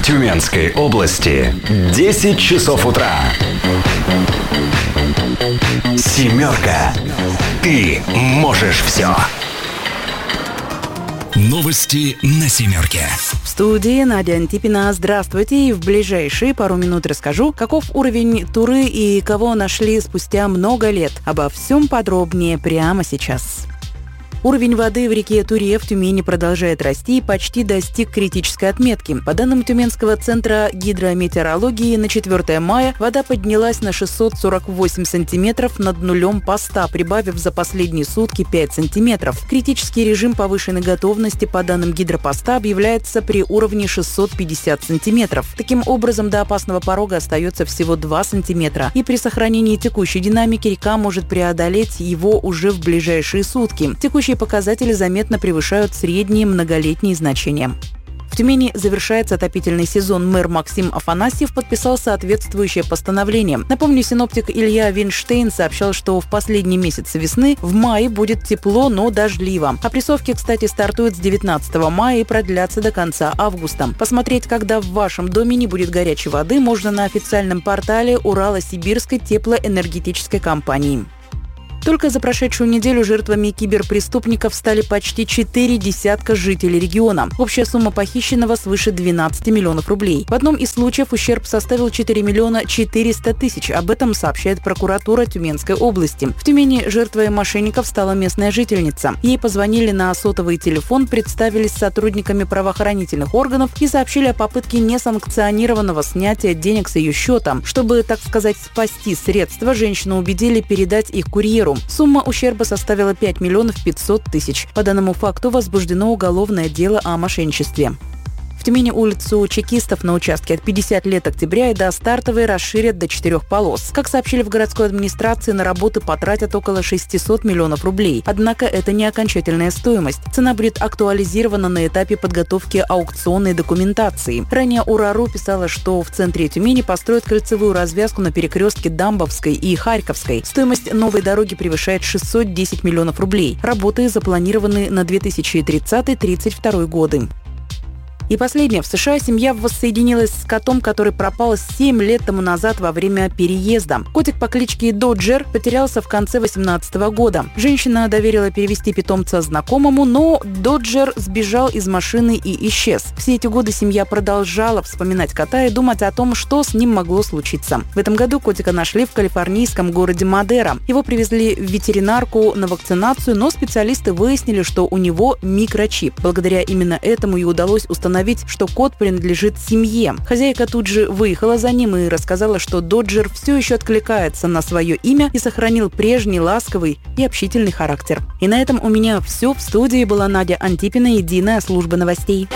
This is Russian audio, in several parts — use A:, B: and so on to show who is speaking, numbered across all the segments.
A: Тюменской области 10 часов утра. Семерка. Ты можешь все.
B: Новости на «Семерке».
C: В студии Надя Антипина. Здравствуйте. И в ближайшие пару минут расскажу, каков уровень Туры и кого нашли спустя много лет. Обо всем подробнее прямо сейчас. Уровень воды в реке Туре в Тюмени продолжает расти и почти достиг критической отметки. По данным Тюменского центра гидрометеорологии, на 4 мая вода поднялась на 648 сантиметров над нулем поста, прибавив за последние сутки 5 сантиметров. Критический режим повышенной готовности по данным гидропоста объявляется при уровне 650 сантиметров. Таким образом, до опасного порога остается всего 2 сантиметра, и при сохранении текущей динамики река может преодолеть его уже в ближайшие сутки. Текущие показатели заметно превышают средние многолетние значения. В Тюмени завершается отопительный сезон. Мэр Максим Афанасьев подписал соответствующее постановление. Напомню, синоптик Илья Винштейн сообщал, что в последний месяц весны, в мае, будет тепло, но дождливо. Опрессовки, кстати, стартуют с 19 мая и продлятся до конца августа. Посмотреть, когда в вашем доме не будет горячей воды, можно на официальном портале Урало-Сибирской теплоэнергетической компании. Только за прошедшую неделю жертвами киберпреступников стали почти 4 десятка жителей региона. Общая сумма похищенного свыше 12 миллионов рублей. В одном из случаев ущерб составил 4 миллиона 400 тысяч. Об этом сообщает прокуратура Тюменской области. В Тюмени жертвой мошенников стала местная жительница. Ей позвонили на сотовый телефон, представились сотрудниками правоохранительных органов и сообщили о попытке несанкционированного снятия денег с ее счета. Чтобы, так сказать, спасти средства, женщину убедили передать их курьеру. Сумма ущерба составила 5 миллионов 500 тысяч. По данному факту возбуждено уголовное дело о мошенничестве. В Тюмени улицу Чекистов на участке от 50 лет октября и до Стартовой расширят до 4 полос. Как сообщили в городской администрации, на работы потратят около 600 миллионов рублей. Однако это не окончательная стоимость. Цена будет актуализирована на этапе подготовки аукционной документации. Ранее УРАРУ писала, что в центре Тюмени построят кольцевую развязку на перекрестке Дамбовской и Харьковской. Стоимость новой дороги превышает 610 миллионов рублей. Работы запланированы на 2030-2032 годы. И последнее. В США семья воссоединилась с котом, который пропал 7 лет тому назад во время переезда. Котик по кличке Доджер потерялся в конце 2018 года. Женщина доверила перевести питомца знакомому, но Доджер сбежал из машины и исчез. Все эти годы семья продолжала вспоминать кота и думать о том, что с ним могло случиться. В этом году котика нашли в калифорнийском городе Мадера. Его привезли в ветеринарку на вакцинацию, но специалисты выяснили, что у него микрочип. Благодаря именно этому и удалось установить, что кот принадлежит семье. Хозяйка тут же выехала за ним и рассказала, что Доджер все еще откликается на свое имя и сохранил прежний ласковый и общительный характер. И на этом у меня все. В студии была Надя Антипина, единая служба новостей.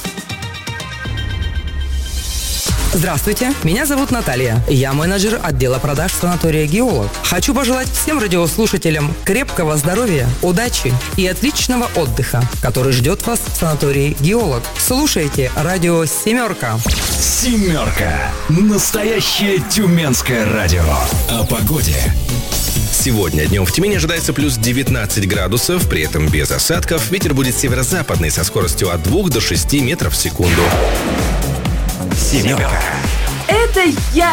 D: Здравствуйте, меня зовут Наталья. Я менеджер отдела продаж санатория «Геолог». Хочу пожелать всем радиослушателям крепкого здоровья, удачи и отличного отдыха, который ждет вас в санатории «Геолог». Слушайте радио «Семерка».
B: «Семерка». Настоящее тюменское радио. О погоде.
E: Сегодня днем в Тюмени ожидается плюс 19 градусов, при этом без осадков. Ветер будет северо-западный со скоростью от 2 до 6 метров в секунду.
A: Семерка.
C: Это я!